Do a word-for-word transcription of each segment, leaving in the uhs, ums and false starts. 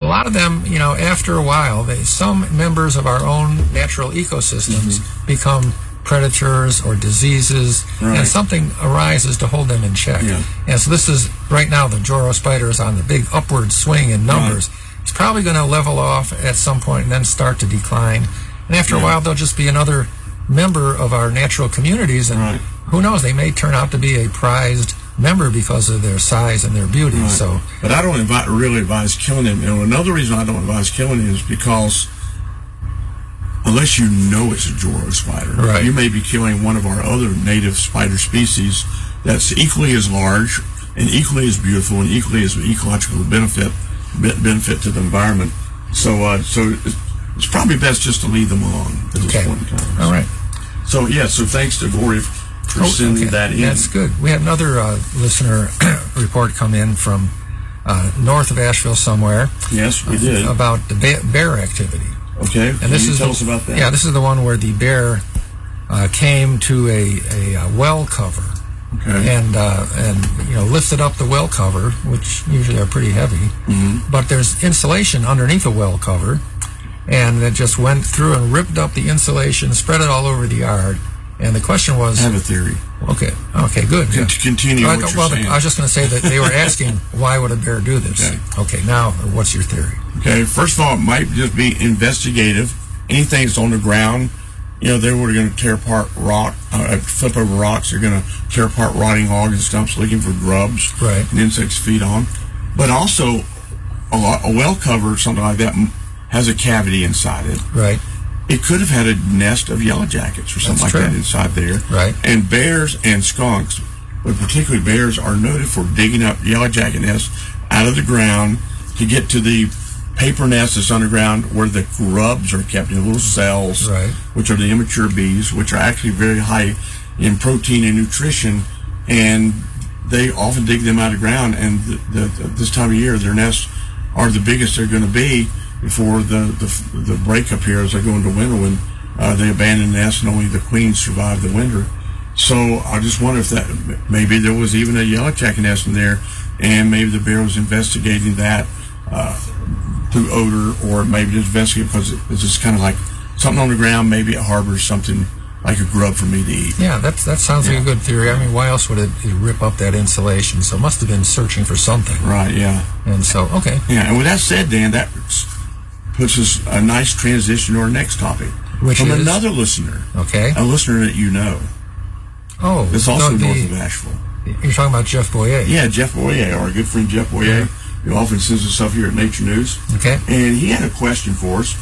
lot of them, you know, after a while, they, some members of our own natural ecosystems mm-hmm. become predators or diseases, right. and something arises to hold them in check. Yeah. And so this is, right now, the Joro spider is on the big upward swing in numbers. Right. It's probably going to level off at some point and then start to decline. And after yeah. a while, they'll just be another member of our natural communities, and right. who knows, they may turn out to be a prized member because of their size and their beauty. Right. So, but I don't advi- really advise killing them. And another reason I don't advise killing them is because unless you know it's a Joro spider, right. you may be killing one of our other native spider species that's equally as large and equally as beautiful and equally as ecological benefit benefit to the environment. So, uh, so it's probably best just to leave them alone at this okay. point in time. All right. So, yeah, so thanks to Gory for oh, sending okay. that in. That's good. We had another uh, listener report come in from uh, north of Asheville somewhere. Yes, we uh, did. About the ba- bear activity. Okay, and Can this you is tell the, us about that? Yeah, this is the one where the bear uh, came to a, a, a well cover. Okay. And uh, and you know lifted up the well cover, which usually are pretty heavy, mm-hmm. but there's insulation underneath the well cover, and it just went through and ripped up the insulation, spread it all over the yard. And the question was, I have a theory. Okay, okay, good. Con- yeah. Continue well, what well, you're saying. I was just going to say that they were asking why would a bear do this. Okay. okay, now what's your theory? Okay, first of all, it might just be investigative. Anything that's on the ground. You know, they were going to tear apart rock, uh, flip over rocks. They're going to tear apart rotting logs and stumps looking for grubs right. and insects to feed on. But also, a, lot, a well cover or something like that has a cavity inside it. Right. It could have had a nest of yellow jackets or something That's like true. that inside there. Right. And bears and skunks, but particularly bears, are noted for digging up yellow jacket nests out of the ground to get to the paper nest that's underground where the grubs are kept in little cells, right. which are the immature bees, which are actually very high in protein and nutrition, and they often dig them out of the ground, and the, the, the, this time of year their nests are the biggest they're going to be before the, the, the breakup here as they go into winter when uh, they abandon the nest and only the queens survive the winter. So I just wonder if that maybe there was even a yellow jacket nest in there, and maybe the bear was investigating that uh, through odor, or maybe just investigating because it's just kind of like something on the ground. Maybe it harbors something like a grub for me to eat. Yeah, that's, that sounds yeah. like a good theory. I mean, why else would it, it rip up that insulation? So it must have been searching for something. Right, yeah. And so, okay. Yeah, and with that said, Dan, that puts us a nice transition to our next topic. Which From is? another listener. Okay. A listener that you know. Oh. It's also no, the, north of Asheville. You're talking about Jeff Boyer. Yeah, Jeff Boyer, our good friend Jeff Boyer, who often sends us stuff here at Nature News. Okay. And he had a question for us.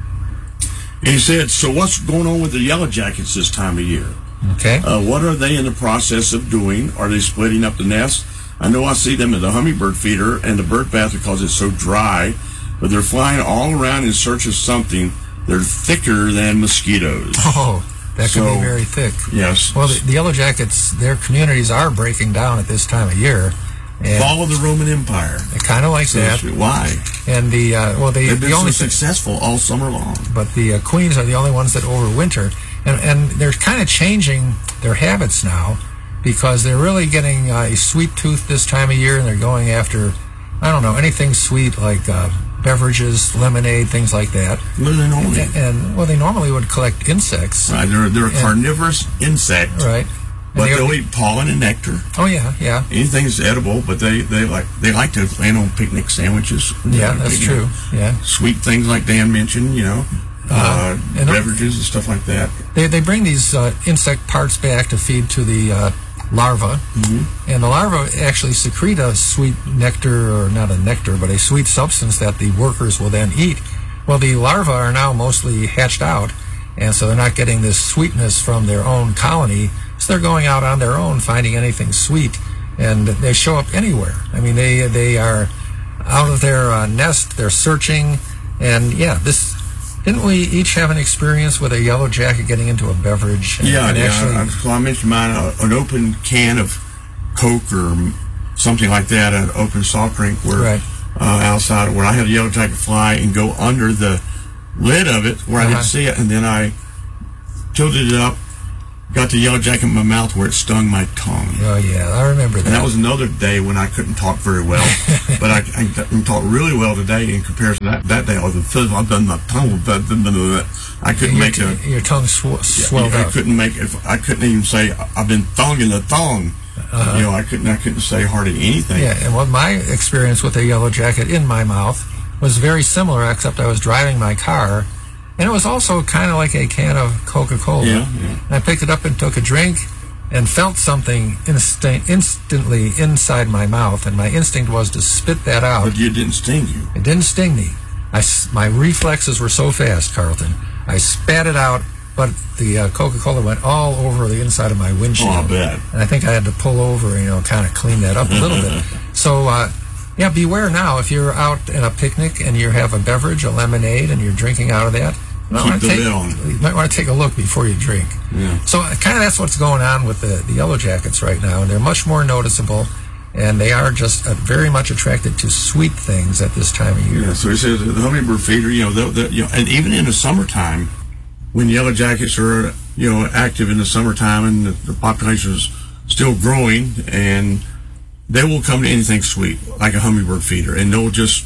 And he said, so what's going on with the yellow jackets this time of year? Okay. Uh, what are they in the process of doing? Are they splitting up the nest? I know I see them at the hummingbird feeder and the bird bath because it's so dry, but they're flying all around in search of something. They're thicker than mosquitoes. Oh, that so, can be very thick. Yes. Well, the, the yellow jackets, their communities are breaking down at this time of year. And Fall of the Roman Empire. Kind of like so that. Why? And the uh, well, they they've been the only so successful all summer long. But the uh, queens are the only ones that overwinter, and and they're kind of changing their habits now because they're really getting uh, a sweet tooth this time of year, and they're going after, I don't know, anything sweet like uh, beverages, lemonade, things like that. What do they normally? And, and well, they normally would collect insects. Right, they're they're a and, carnivorous insect. Right. But they, they'll eat pollen and nectar. Oh yeah, yeah. Anything that's edible, but they, they like they like to land on picnic sandwiches. Yeah, that's picnic, true. Yeah, sweet things like Dan mentioned, you know, uh, uh, and beverages and stuff like that. They they bring these uh, insect parts back to feed to the uh, larva, mm-hmm. and the larvae actually secrete a sweet nectar, or not a nectar, but a sweet substance that the workers will then eat. Well, the larvae are now mostly hatched out, and so they're not getting this sweetness from their own colony. So they're going out on their own, finding anything sweet, and they show up anywhere. I mean, they they are out of their uh, nest, they're searching, and yeah, this didn't we each have an experience with a yellow jacket getting into a beverage? And, yeah, and yeah. Actually, I, so I mentioned mine, uh, an open can of Coke or something like that, an open soft drink, where right. uh, outside where I had a yellow jacket fly and go under the lid of it where uh-huh. I didn't see it, and then I tilted it up got the yellow jacket in my mouth where it stung my tongue. Oh, yeah, I remember that. And that was another day when I couldn't talk very well. But I, I can talk really well today in comparison to that, that day. I was I've done my tongue. I couldn't your make t- a... Your tongue sw- swelled I up. couldn't make... If, I couldn't even say, I've been thonging the thong. Uh-huh. You know, I couldn't, I couldn't say hardly anything. Yeah, and what my experience with a yellow jacket in my mouth was very similar, except I was driving my car, and it was also kind of like a can of Coca-Cola. Yeah, yeah. And I picked it up and took a drink and felt something instant, instantly inside my mouth, and my instinct was to spit that out. But it didn't sting you. It didn't sting me. I, my reflexes were so fast, Carlton. I spat it out, but the uh, Coca-Cola went all over the inside of my windshield. Oh, I bet. And I think I had to pull over, you know, kind of clean that up a little bit. So, uh, yeah, beware now. If you're out at a picnic and you have a beverage, a lemonade, and you're drinking out of that, you might, want to, take, you might want to take a look before you drink. Yeah. So kind of that's what's going on with the, the Yellow Jackets right now. And they're much more noticeable, and they are just uh, very much attracted to sweet things at this time of year. Yeah, so it says the hummingbird feeder, you know, the, the, you know, and even in the summertime, when yellow jackets are, you know, active in the summertime and the, the population is still growing, and they will come to anything sweet, like a hummingbird feeder, and they'll just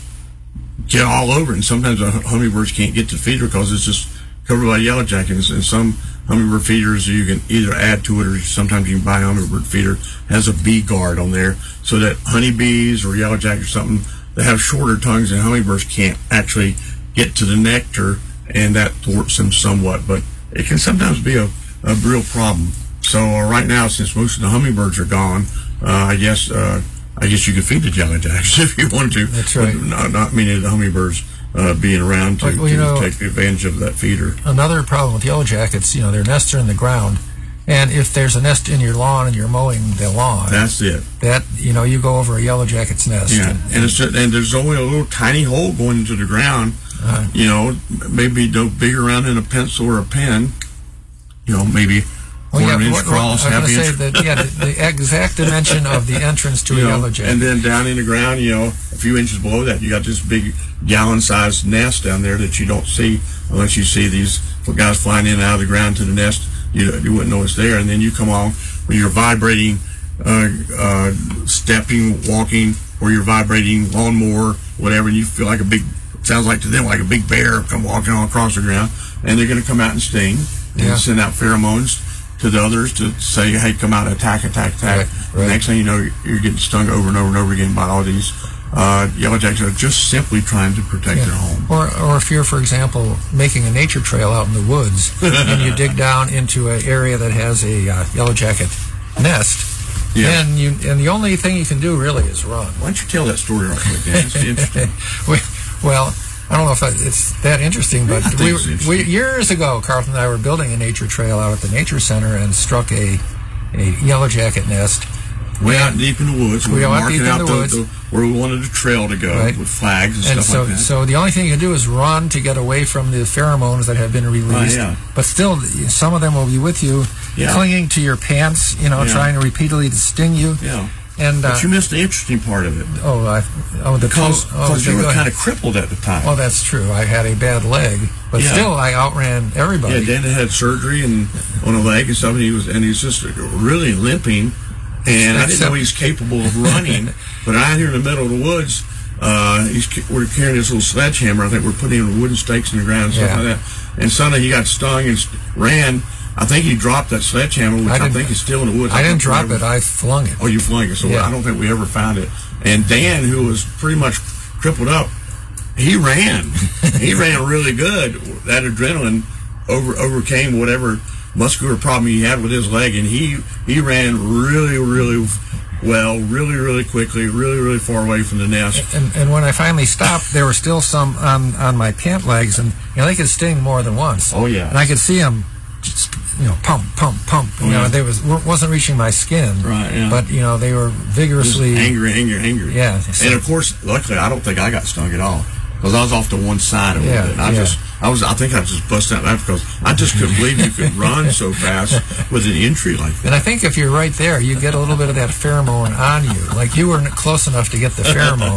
get all over it. And sometimes the hummingbirds can't get to the feeder because it's just covered by yellow jackets. And some hummingbird feeders, you can either add to it, or sometimes you can buy a hummingbird feeder has a bee guard on there, so that honeybees or yellow jackets or something that have shorter tongues than hummingbirds can't actually get to the nectar, and that thwarts them somewhat. But it can sometimes be a, a real problem. So uh, right now, since most of the hummingbirds are gone, uh, I guess uh, I guess you could feed the yellow jackets if you wanted to. That's right. But not, not many of the hummingbirds uh, being around to, well, you to know, take advantage of that feeder. Another problem with yellow jackets, you know, their nests are in the ground, and if there's a nest in your lawn and you're mowing the lawn, that's it. That, you know, you go over a yellow jacket's nest. Yeah, and, and it's just, and there's only a little tiny hole going into the ground. Uh, you know, maybe no bigger around than a pencil or a pen. You know, maybe quarter well, yeah, inch what, cross, what, half inch. I was inch. going to say that, yeah, the, the exact dimension of the entrance to you a know, yellow jacket. And then down in the ground, you know, a few inches below that, you got this big gallon-sized nest down there that you don't see unless you see these guys flying in and out of the ground to the nest. You you wouldn't know it's there. And then you come on when you're vibrating, uh, uh, stepping, walking, or you're vibrating lawnmower, whatever, and you feel like a big, sounds like to them like a big bear come walking all across the ground, and they're going to come out and sting and yeah. send out pheromones to the others to say, hey, come out, attack, attack, attack. Right, right. Next thing you know, you're getting stung over and over and over again by all these uh, yellow jackets are just simply trying to protect yeah. their home. Or, or if you're, for example, making a nature trail out in the woods and you dig down into an area that has a uh, yellow jacket nest, yeah. then you, and the only thing you can do really is run. Why don't you tell that story real quick, Dan? It's interesting. we, well, I don't know if that, it's that interesting, but I think we, it's interesting. we years ago, Carlton and I were building a nature trail out at the Nature Center and struck a, a yellow jacket nest. Way out deep in the woods. We We were were out marking deep in out the the, woods. the, where we wanted the trail to go Right. with flags and, And stuff so, like that. so the only thing you can do is run to get away from the pheromones that have been released. Oh, yeah. But still, some of them will be with you, Yeah. clinging to your pants, you know, Yeah. trying repeatedly to sting you. yeah. And uh, But you missed the interesting part of it. oh, I, oh, the Because oh, you were go ahead. kind of crippled at the time. Oh, that's true. I had a bad leg, but Yeah. still, I outran everybody. Yeah, Dan had surgery and on a leg and stuff, and he was and he's just really limping. And I didn't know he's capable of running. But out here in the middle of the woods, uh, he's we're carrying this little sledgehammer. I think we're putting in wooden stakes in the ground and stuff Yeah. like that. And suddenly he got stung and st- ran. I think he dropped that sledgehammer, which I, I think is still in the woods. I, I didn't drop it. I flung it. Oh, you flung it. So Yeah. I don't think we ever found it. And Dan, who was pretty much crippled up, he ran. he ran really good. That adrenaline over overcame whatever muscular problem he had with his leg, and he he ran really, really well, really, really quickly, really, really far away from the nest. And, and when I finally stopped, there were still some on, on my pant legs, and you know they could sting more than once. Oh yeah. And I could see them, just, you know, pump, pump, pump. You Oh, know, yeah. they was wasn't reaching my skin. Right. Yeah. But you know, they were vigorously Just angry, angry, angry. Yeah. So, And of course, luckily, I don't think I got stung at all because I was off to one side of Yeah, it. And I yeah. just, I was, I think I just busted out laughing because I just couldn't believe you could run so fast with an entry like that. and I think if you're right there, you get a little bit of that pheromone on you. Like you were close enough to get the pheromone,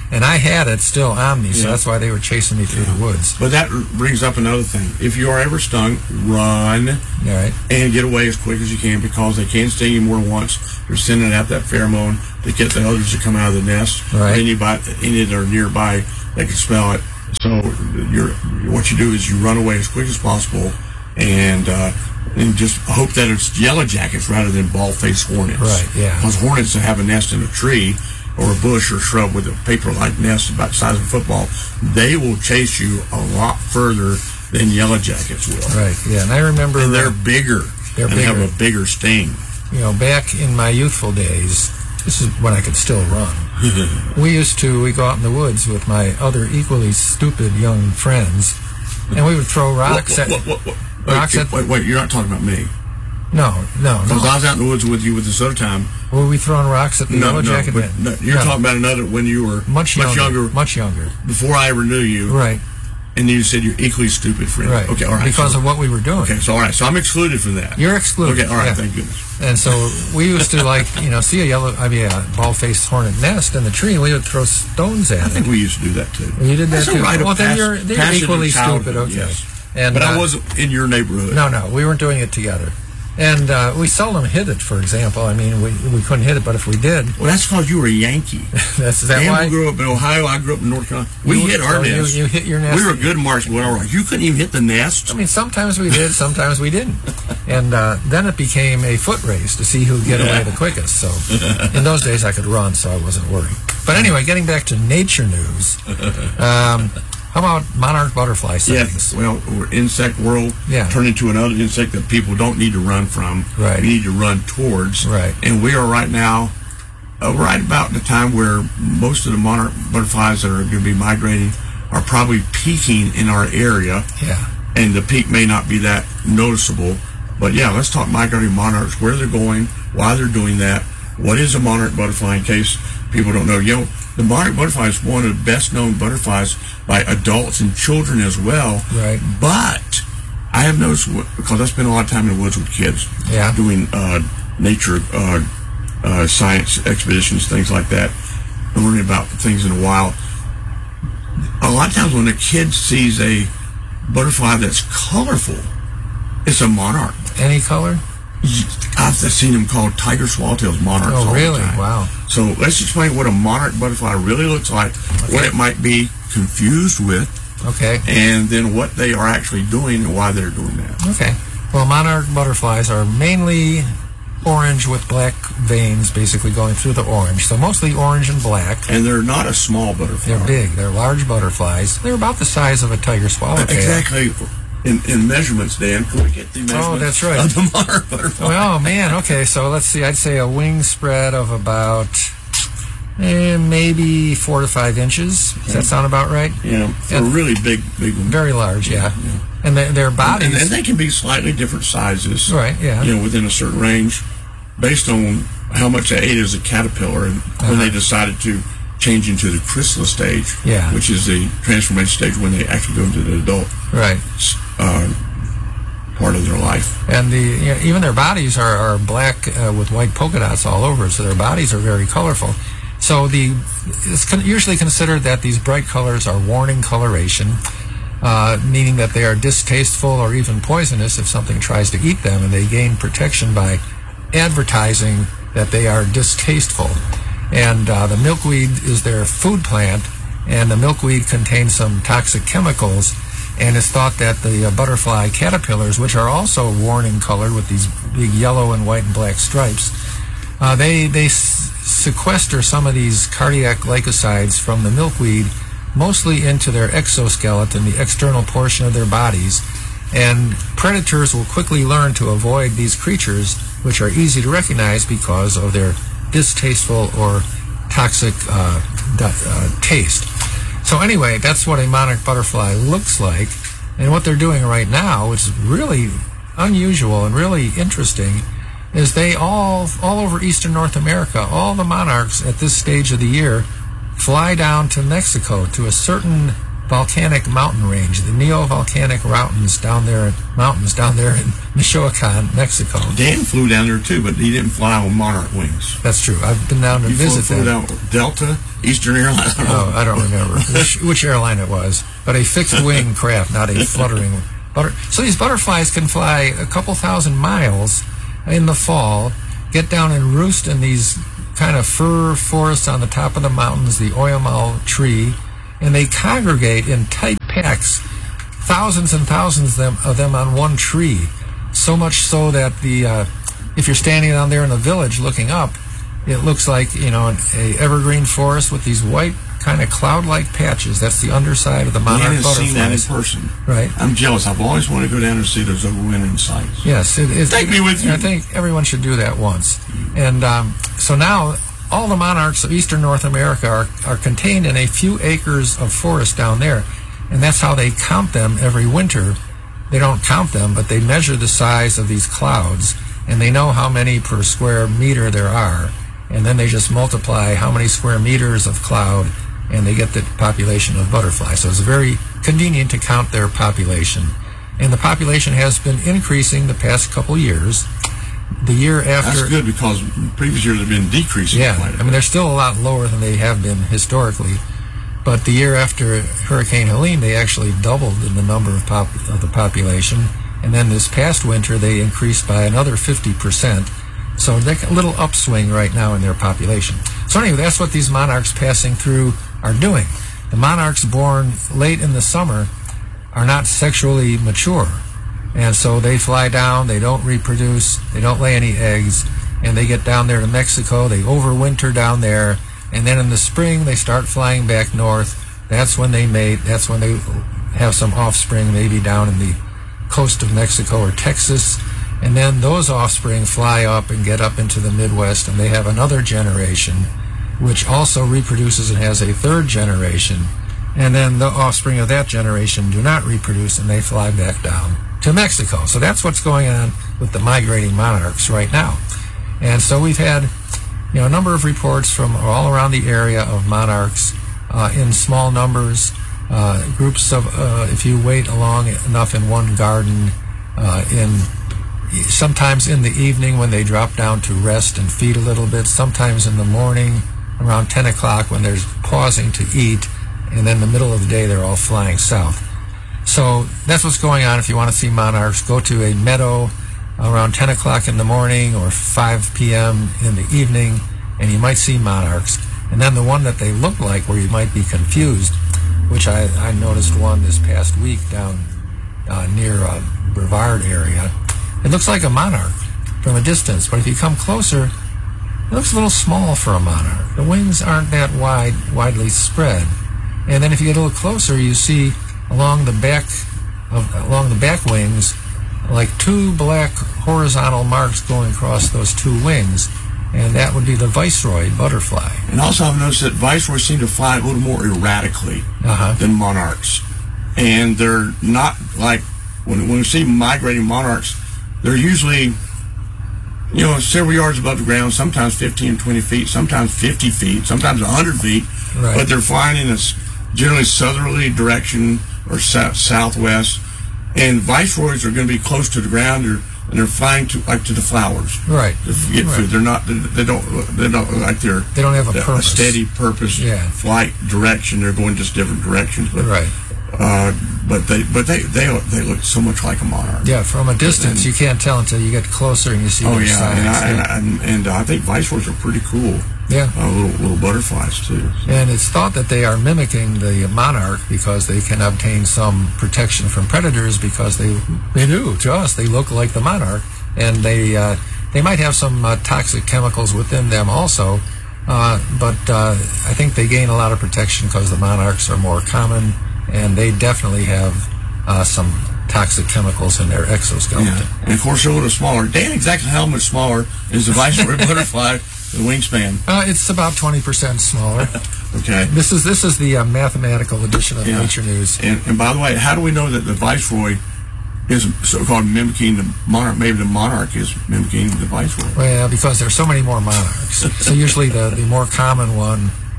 And I had it still on me, so Yeah. that's why they were chasing me through Yeah. the woods. But that brings up another thing. If you are ever stung, run All right. and get away as quick as you can, because they can't sting you more than once. They're sending out that pheromone to get the others to come out of the nest. Right. Anybody, any that are nearby, they can smell it. So you're, what you do is you run away as quick as possible, and uh, and just hope that it's yellow jackets rather than bald-faced hornets. Right, yeah. Because hornets that have a nest in a tree or a bush or shrub with a paper-like nest about the size of a football, they will chase you a lot further than yellow jackets will. Right, yeah. And I remember... And they're uh, bigger. They're and bigger. have a bigger sting. You know, back in my youthful days, this is when I could still run. We used to, we go out in the woods with my other equally stupid young friends, and we would throw rocks What, at... what, what, what, Rocks wait, at... wait, wait, you're not talking about me. No, no, Because no. I was out in the woods with you with this other time. Were we throwing rocks at the No, yellow no, jacket but men? no, you're No. talking about another when you were Much younger. younger, Much younger. before I ever knew you. Right, And you said you're equally stupid friend. right. Okay, all right. Because so, of what we were doing. Okay, so all right, so I'm excluded from that. You're excluded. Okay, all right, yeah. thank goodness. And so we used to, like, you know, see a yellow, I mean, a bald-faced hornet nest in the tree, and we would throw stones at I it. think we used to do that too. You did that That's a too? rite of Well, then pass- you're, then you're passage of equally childhood, stupid, okay. yes. And, But I uh, wasn't in your neighborhood. No, no, we weren't doing it together. And uh, we seldom hit it, for example. I mean, we, we couldn't hit it, but if we did, Well, that's because you were a Yankee. that's is that Dan why? grew up in Ohio. I grew up in North Carolina. We You- hit our oh, you- nest. you hit your nest. We were good marks. Well, all right. You couldn't even hit the nest. I mean, sometimes we did, sometimes we didn't. And uh, then it became a foot race to see who'd get away the quickest. So in those days, I could run, so I wasn't worried. But anyway, getting back to nature news, um, how about monarch butterfly sightings? Yes. Well, we're insect world Yeah. turned into another insect that people don't need to run from. Right. We need to run towards. Right. And we are right now, uh, right about the time where most of the monarch butterflies that are going to be migrating are probably peaking in our area. Yeah. And the peak may not be that noticeable. But yeah, let's talk migrating monarchs, where they're going, why they're doing that. What is a monarch butterfly, in case people don't know? You know, the monarch butterfly is one of the best known butterflies by adults and children as well. Right. But I have noticed, because I spend a lot of time in the woods with kids, Yeah. doing uh, nature uh, uh, science expeditions, things like that, and learning about things in the wild. A lot of times when a kid sees a butterfly that's colorful, it's a monarch. Any color? I've seen them called tiger swallowtails monarchs. Oh, all really? The time. Wow. So let's explain what a monarch butterfly really looks like, Okay. what it might be confused with, Okay. and then what they are actually doing and why they're doing that. Okay. Well, monarch butterflies are mainly orange with black veins basically going through the orange. So mostly orange and black. And they're not a small butterfly. They're big. They're large butterflies. They're about the size of a tiger swallowtail. Exactly. In, in measurements, Dan, can we get the measurements Oh, that's right. of the monarch butterfly? Well, oh, man. Okay, so let's see. I'd say a wing spread of about eh, maybe four to five inches. Does that sound about right? Yeah, for a And- really big, big one. Very large, yeah. Yeah. And their, their And, bodies... and they can be slightly different sizes. Right, yeah. You know, within a certain range, based on how much they ate as a caterpillar, and Uh-huh. when they decided to change into the chrysalis stage, Yeah. which is the transformation stage when they actually go into the adult Right. uh, part of their life. And the you know, even their bodies are, are black uh, with white polka dots all over, so their bodies are very colorful. So the it's con- usually considered that these bright colors are warning coloration, uh, meaning that they are distasteful or even poisonous if something tries to eat them, and they gain protection by advertising that they are distasteful. And uh, the milkweed is their food plant, and the milkweed contains some toxic chemicals, and it's thought that the uh, butterfly caterpillars, which are also warning colored with these big yellow and white and black stripes, uh, they they s- sequester some of these cardiac glycosides from the milkweed, mostly into their exoskeleton, the external portion of their bodies, and predators will quickly learn to avoid these creatures, which are easy to recognize because of their distasteful or toxic uh, di- uh, taste. So anyway, that's what a monarch butterfly looks like. And what they're doing right now, which is really unusual and really interesting, is they all, all over eastern North America, all the monarchs at this stage of the year fly down to Mexico to a certain volcanic mountain range, the neo-volcanic mountains down there, mountains down there in Michoacan, Mexico. Dan flew down there too, but he didn't fly on Monarch wings. That's true. I've been down to you visit flew, flew them. down Delta, Eastern Airlines. I don't no, know. I don't remember which, which airline it was, but a fixed-wing craft, not a fluttering. Butter- so these butterflies can fly a couple thousand miles in the fall, get down and roost in these kind of fir forests on the top of the mountains, the oyamel tree, and they congregate in tight packs, thousands and thousands of them, of them on one tree, so much so that the uh, if you're standing down there in the village looking up, it looks like, you know, an a evergreen forest with these white kind of cloud-like patches. That's the underside of the monarch Dan has butterflies. seen that in person. Right. I'm jealous. I've always wanted to go down and see those overwintering sites. Yes, it is. Take me with you. I think everyone should do that once. And um, so now all the monarchs of eastern North America are, are contained in a few acres of forest down there, and that's how they count them every winter. They don't count them, but they measure the size of these clouds, and they know how many per square meter there are, and then they just multiply how many square meters of cloud, and they get the population of butterflies. So it's very convenient to count their population. And the population has been increasing the past couple years. The year after... That's good, because previous years have been decreasing. Yeah, quite a I mean, bit. they're still a lot lower than they have been historically. But the year after Hurricane Helene, they actually doubled in the number of, pop, of the population. And then this past winter, they increased by another fifty percent. So they're a little upswing right now in their population. So anyway, that's what these monarchs passing through are doing. The monarchs born late in the summer are not sexually mature. And so they fly down, they don't reproduce, they don't lay any eggs, and they get down there to Mexico, they overwinter down there, and then in the spring they start flying back north. That's when they mate, that's when they have some offspring, maybe down in the coast of Mexico or Texas, and then those offspring fly up and get up into the Midwest, and they have another generation, which also reproduces and has a third generation, and then the offspring of that generation do not reproduce, and they fly back down to Mexico. So that's what's going on with the migrating monarchs right now. And so we've had, you know, a number of reports from all around the area of monarchs uh, in small numbers, uh, groups of, uh, if you wait long enough in one garden, uh, in sometimes in the evening when they drop down to rest and feed a little bit, sometimes in the morning around ten o'clock when they're pausing to eat, and then in the middle of the day they're all flying south. So that's what's going on. If you want to see monarchs, go to a meadow around ten o'clock in the morning or five p.m. in the evening, and you might see monarchs. And then the one that they look like, where you might be confused, which I, I noticed one this past week down uh, near uh, Brevard area. It looks like a monarch from a distance, but if you come closer, it looks a little small for a monarch. The wings aren't that wide, widely spread. And then if you get a little closer, you see along the back of along the back wings, like two black horizontal marks going across those two wings, and that would be the viceroy butterfly. And also I've noticed that viceroys seem to fly a little more erratically uh-huh. than monarchs. And they're not like, when, when we see migrating monarchs, they're usually, you know, several yards above the ground, sometimes fifteen, twenty feet, sometimes fifty feet, sometimes one hundred feet, right. But they're flying in a generally southerly direction or south, southwest, and viceroys are going to be close to the ground, or, and they're flying to like to the flowers, right? To get right. food. They're not. They, they don't. They don't like they're. They don't have a purpose. A steady purpose. Yeah. Flight direction. They're going just different directions. But, right. Uh, but they. But they. They. They look so much like a monarch. Yeah. From a distance, and, you can't tell until you get closer and you see. Oh their yeah. size. And, I, yeah. and, I, and I think viceroys are pretty cool. Yeah. Uh, little little butterflies too. So. And it's thought that they are mimicking the monarch because they can obtain some protection from predators, because they they do to us they look like the monarch, and they uh, they might have some uh, toxic chemicals within them also, uh, but uh, I think they gain a lot of protection because the monarchs are more common, and they definitely have uh, some toxic chemicals in their exoskeleton. Yeah. And of course they're a little smaller. Dan, exactly how much smaller is the viceroy butterfly? The wingspan? Uh, it's about twenty percent smaller. Okay. This is this is the uh, mathematical edition of yeah. Nature News. And, and by the way, how do we know that the viceroy is so-called mimicking the monarch? Maybe the monarch is mimicking the viceroy. Well, because there's so many more monarchs. So usually the, the more common one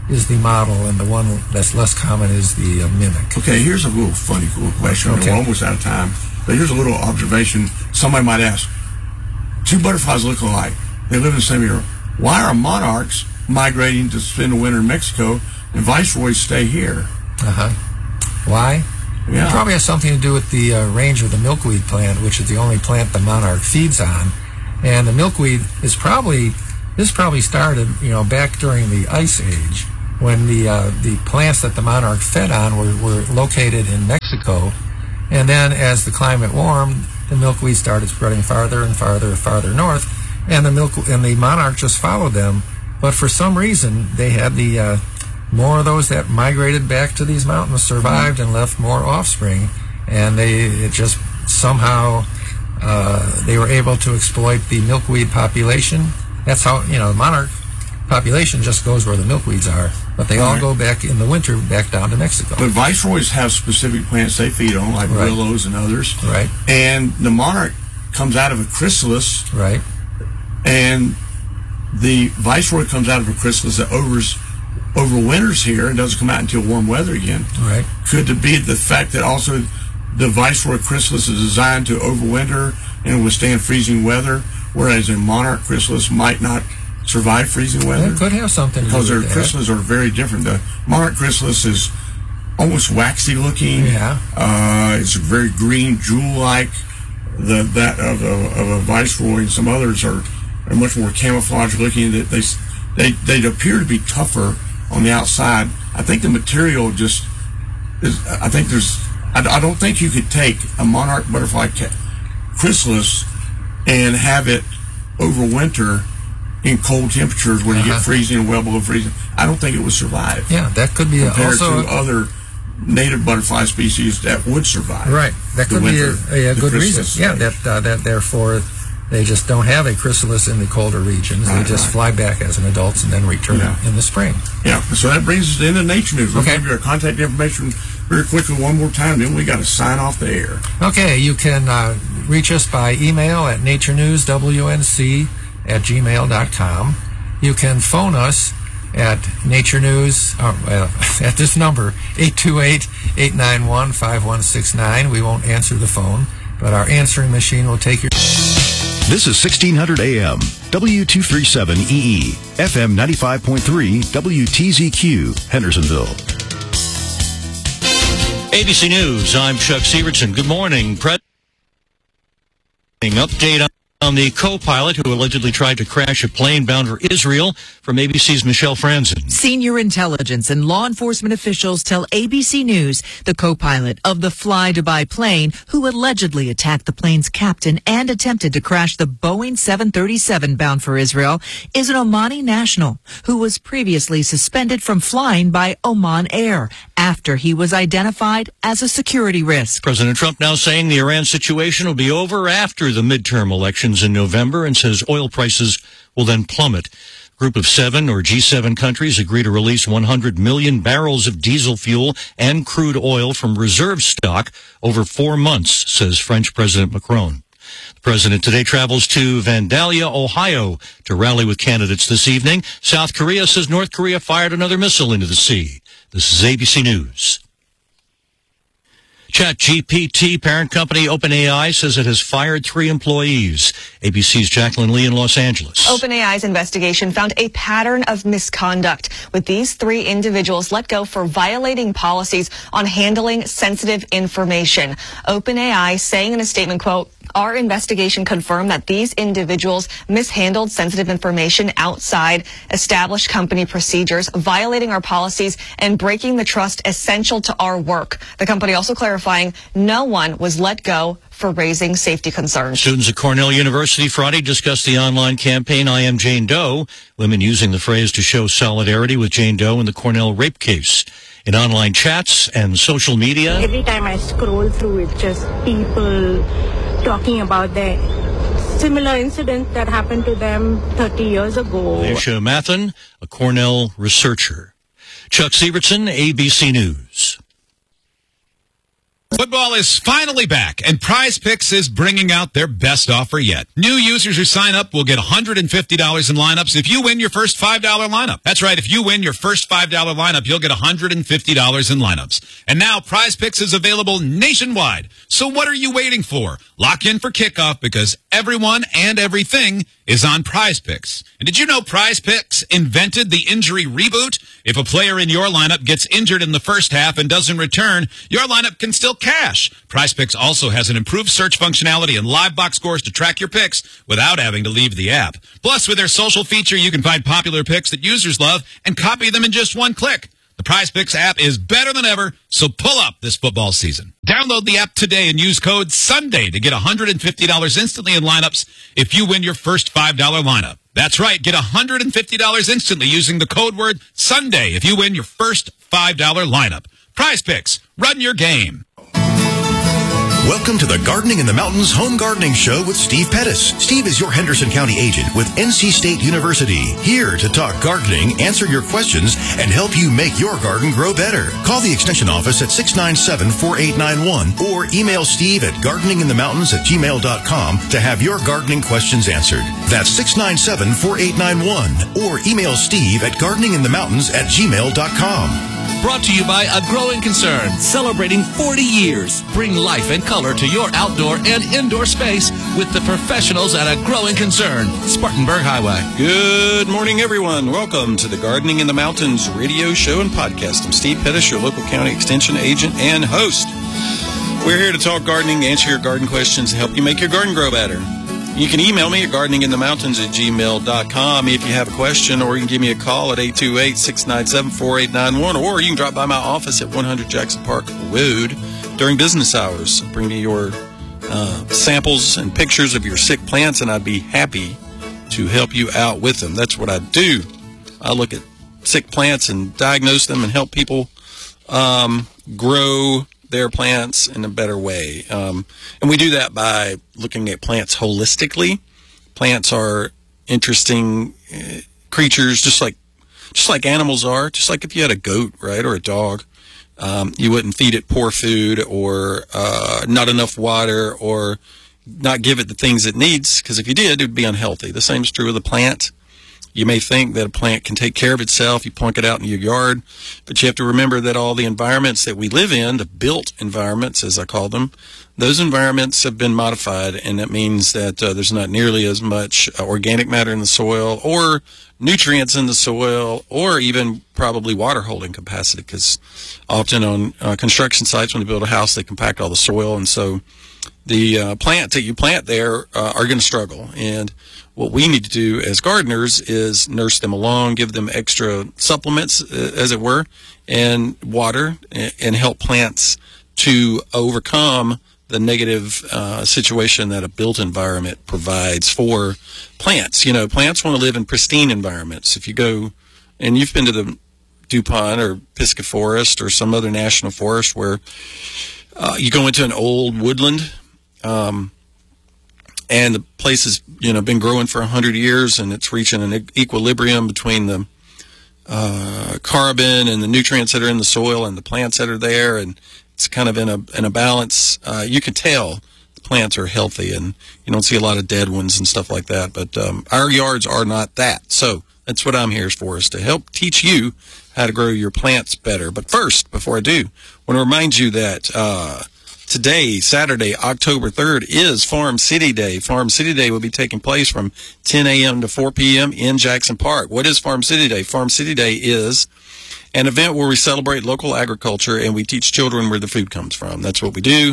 is the model, and the one that's less common is the uh, mimic. Okay, here's a little funny, cool question. Okay. We're almost out of time, but here's a little observation. Somebody might ask, two butterflies look alike. They live in the same area. Why are monarchs migrating to spend the winter in Mexico and viceroys stay here? Uh-huh. Why? Yeah. It probably has something to do with the uh, range of the milkweed plant, which is the only plant the monarch feeds on. And the milkweed is probably, this probably started, you know, back during the Ice Age, when the uh, the plants that the monarch fed on were, were located in Mexico. And then as the climate warmed, the milkweed started spreading farther and farther and farther north, and the milk and the monarch just followed them. But for some reason, they had the uh, more of those that migrated back to these mountains survived and left more offspring, and they it just somehow uh, they were able to exploit the milkweed population. That's how, you know, the monarch population just goes where the milkweeds are, but they all, all right. go back in the winter back down to Mexico. But viceroys have specific plants they feed on, like right. willows and others. Right. And the monarch comes out of a chrysalis. Right. And the viceroy comes out of a chrysalis that overs, overwinters here and doesn't come out until warm weather again. Right. Could it be the fact that also the viceroy chrysalis is designed to overwinter and withstand freezing weather, whereas a monarch chrysalis might not survive freezing weather? It could have something to do with that. Because their chrysalises are very different. The monarch chrysalis is almost waxy looking. Yeah. Uh, it's very green, jewel-like. The that of a, of a viceroy and some others are, are much more camouflage looking. That they they they appear to be tougher on the outside. I think the material just is. I think there's. I, I don't think you could take a monarch butterfly chrysalis and have it overwinter in cold temperatures where uh-huh. you get freezing and well below freezing. I don't think it would survive. Yeah, that could be compared also to other native butterfly species that would survive. Right, that could winter, be a, a good reason. Yeah, that uh, that therefore they just don't have a chrysalis in the colder regions. Right, they just right. fly back as an adults and then return yeah. in the spring. Yeah, so that brings us to the end of Nature News. We'll okay. give you our contact information very quickly one more time, then we got to sign off the air. Okay, you can uh, reach us by email at naturenewswnc at gmail dot com. You can phone us at Nature News, uh, uh, at this number, eight two eight, eight nine one, five one six nine. We won't answer the phone, but our answering machine will take your... This is sixteen hundred A M, W two thirty-seven E E, F M ninety-five point three, W T Z Q, Hendersonville. A B C News, I'm Chuck Sievertson. Good morning. Pre- Update on... on the co-pilot who allegedly tried to crash a plane bound for Israel, from A B C's Michelle Franzen. Senior intelligence and law enforcement officials tell A B C News the co-pilot of the Fly Dubai plane who allegedly attacked the plane's captain and attempted to crash the Boeing seven thirty-seven bound for Israel is an Omani national who was previously suspended from flying by Oman Air after he was identified as a security risk. President Trump now saying the Iran situation will be over after the midterm elections in November, and says oil prices will then plummet. A group of seven, or G seven countries, agree to release one hundred million barrels of diesel fuel and crude oil from reserve stock over four months, says French President Macron. The president today travels to Vandalia, Ohio, to rally with candidates this evening. South Korea says North Korea fired another missile into the sea. This is A B C News. ChatGPT parent company OpenAI says it has fired three employees. A B C's Jacqueline Lee in Los Angeles. OpenAI's investigation found a pattern of misconduct, with these three individuals let go for violating policies on handling sensitive information. OpenAI saying in a statement, quote, "Our investigation confirmed that these individuals mishandled sensitive information outside established company procedures, violating our policies and breaking the trust essential to our work." The company also clarifying no one was let go for raising safety concerns. Students at Cornell University Friday discussed the online campaign I Am Jane Doe, women using the phrase to show solidarity with Jane Doe in the Cornell rape case. In online chats and social media, every time I scroll through it, just people talking about the similar incident that happened to them thirty years ago. Alicia Mathen, a Cornell researcher. Chuck Sievertson, A B C News. Football is finally back, and Prize Picks is bringing out their best offer yet. New users who sign up will get one hundred fifty dollars in lineups if you win your first five dollar lineup. That's right, if you win your first five dollar lineup, you'll get one hundred fifty dollars in lineups. And now Prize Picks is available nationwide. So what are you waiting for? Lock in for kickoff because everyone and everything is on Prize Picks. And did you know Prize Picks invented the injury reboot? If a player in your lineup gets injured in the first half and doesn't return, your lineup can still cash. Prize Picks also has an improved search functionality and live box scores to track your picks without having to leave the app. Plus, with their social feature, you can find popular picks that users love and copy them in just one click. The Prize Picks app is better than ever, so pull up this football season. Download the app today and use code SUNDAY to get one hundred fifty dollars instantly in lineups if you win your first five dollar lineup. That's right, get one hundred fifty dollars instantly using the code word SUNDAY if you win your first five dollar lineup. Prize Picks, run your game. Welcome to the Gardening in the Mountains Home Gardening Show with Steve Pettis. Steve is your Henderson County agent with N C State University, here to talk gardening, answer your questions, and help you make your garden grow better. Call the Extension office at six nine seven, four eight nine one or email Steve at gardening in the mountains at gmail dot com to have your gardening questions answered. That's six nine seven, four eight nine one or email Steve at gardening in the mountains at gmail dot com. Brought to you by A Growing Concern, celebrating forty years. Bring life and color to your outdoor and indoor space with the professionals at A Growing Concern. Spartanburg Highway. Good morning, everyone. Welcome to the Gardening in the Mountains radio show and podcast. I'm Steve Pettis, your local county extension agent and host. We're here to talk gardening, answer your garden questions, and help you make your garden grow better. You can email me at gardening in the mountains at gmail dot com if you have a question, or you can give me a call at eight two eight, six nine seven, four eight nine one, or you can drop by my office at one hundred Jackson Park Road during business hours. Bring me your uh, samples and pictures of your sick plants, and I'd be happy to help you out with them. That's what I do. I look at sick plants and diagnose them and help people um, grow their plants in a better way. Um, and we do that by looking at plants holistically. Plants are interesting uh, creatures, just like just like animals are. Just like if you had a goat, right, or a dog, um, you wouldn't feed it poor food or uh, not enough water or not give it the things it needs, because if you did, it would be unhealthy. The same is true with a plant. You may think that a plant can take care of itself. You plunk it out in your yard. But you have to remember that all the environments that we live in, the built environments, as I call them, those environments have been modified. And that means that uh, there's not nearly as much uh, organic matter in the soil or nutrients in the soil or even probably water holding capacity, because often on uh, construction sites, when they build a house, they compact all the soil. And so the uh, plants that you plant there uh, are going to struggle. And what we need to do as gardeners is nurse them along, give them extra supplements, uh, as it were, and water, and, and help plants to overcome the negative uh, situation that a built environment provides for plants. You know, plants want to live in pristine environments. If you go, and you've been to the DuPont or Pisgah Forest or some other national forest where uh, you go into an old woodland, um, and the place has, you know, been growing for a hundred years, and it's reaching an equilibrium between the uh, carbon and the nutrients that are in the soil and the plants that are there, and it's kind of in a in a balance. Uh, you can tell the plants are healthy, and you don't see a lot of dead ones and stuff like that. But um, our yards are not that. So that's what I'm here for, is to help teach you how to grow your plants better. But first, before I do, I want to remind you that uh, today, Saturday, October third, is Farm City Day. Farm City Day will be taking place from ten a.m. to four p.m. in Jackson Park. What is Farm City Day? Farm City Day is an event where we celebrate local agriculture and we teach children where the food comes from. That's what we do.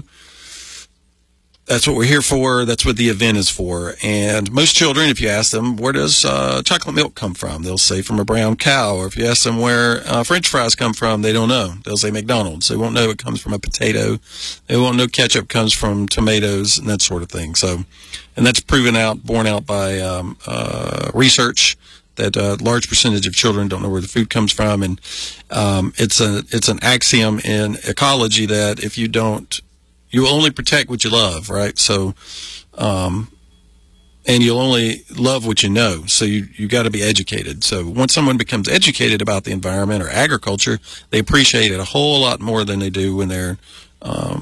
That's what we're here for. That's what the event is for. And most children, if you ask them, where does uh, chocolate milk come from? They'll say from a brown cow. Or if you ask them where uh, French fries come from, they don't know. They'll say McDonald's. They won't know it comes from a potato. They won't know ketchup comes from tomatoes and that sort of thing. So, and that's proven out, borne out by um, uh, research, that a large percentage of children don't know where the food comes from. And um, it's a it's an axiom in ecology that if you don't, you only protect what you love, right? So, um, and you'll only love what you know. So you you got to be educated. So once someone becomes educated about the environment or agriculture, they appreciate it a whole lot more than they do when they're, um,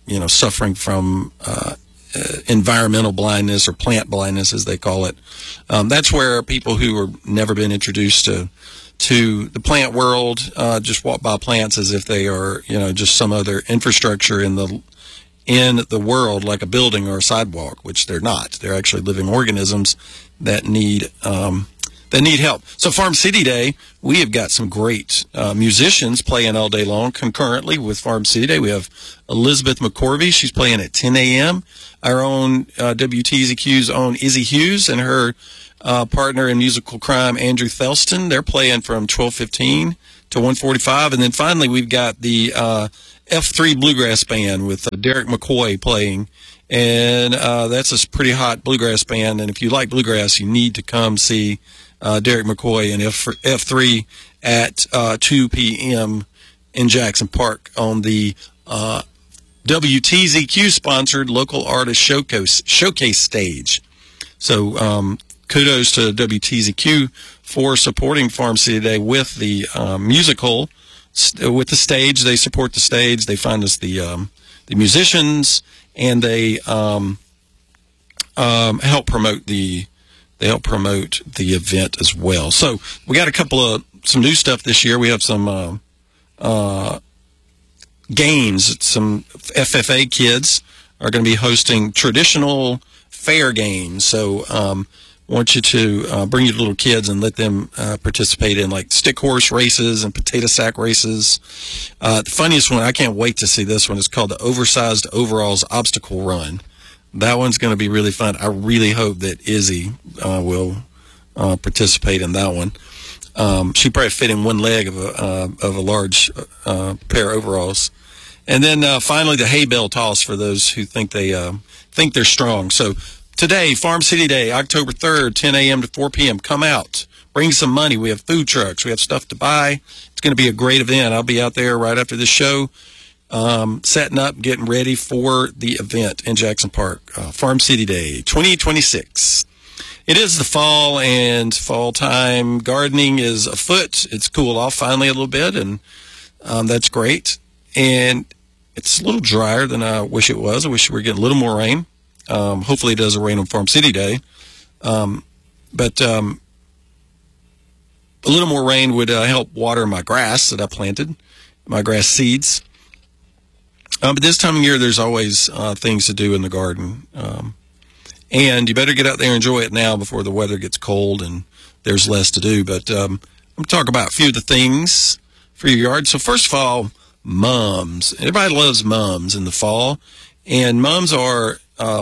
you know, suffering from uh, uh, environmental blindness or plant blindness, as they call it. Um, that's where people who have never been introduced to to the plant world uh, just walk by plants as if they are, you know, just some other infrastructure in the in the world, like a building or a sidewalk, which they're not. They're actually living organisms that need um, that need help. So Farm City Day, we have got some great uh, musicians playing all day long concurrently with Farm City Day. We have Elizabeth McCorvey. She's playing at ten a.m. Our own uh, W T Z Q's own Izzy Hughes and her uh, partner in musical crime, Andrew Thelston. They're playing from twelve fifteen to one forty-five. And then finally, we've got the uh, F three Bluegrass Band with uh, Derek McCoy playing. And uh, that's a pretty hot bluegrass band. And if you like bluegrass, you need to come see uh, Derek McCoy and F three at uh, two p.m. in Jackson Park on the uh, W T Z Q-sponsored local artist showcase, showcase stage. So um, kudos to W T Z Q for supporting Farm City Day with the uh, musical, with the stage. They support the stage. They find us the um, the musicians, and they um, um, help promote the they help promote the event as well. So we got a couple of some new stuff this year. We have some uh, uh, games. Some F F A kids are going to be hosting traditional fair games. So um, I want you to uh, bring your little kids and let them uh, participate in like stick horse races and potato sack races. Uh, the funniest one, I can't wait to see this one. It's called the Oversized Overalls Obstacle Run. That one's going to be really fun. I really hope that Izzy uh, will uh, participate in that one. Um, she probably fit in one leg of a uh, of a large uh, pair of overalls. And then uh, finally, the hay bale toss for those who think they uh, think they're strong. So today, Farm City Day, October third, ten a.m. to four p.m. Come out, bring some money. We have food trucks. We have stuff to buy. It's going to be a great event. I'll be out there right after this show, um, setting up, getting ready for the event in Jackson Park. Uh, Farm City Day twenty twenty-six. It is the fall, and fall time. Gardening is afoot. It's cooled off finally a little bit, and um, that's great. And it's a little drier than I wish it was. I wish we were getting a little more rain. Um, hopefully it doesn't rain on Farm City Day. Um, but um, a little more rain would uh, help water my grass that I planted, my grass seeds. Um, but this time of year, there's always uh, things to do in the garden. Um, and you better get out there and enjoy it now before the weather gets cold and there's less to do. But um, I'm going to talk about a few of the things for your yard. So first of all, mums. Everybody loves mums in the fall. And mums are uh,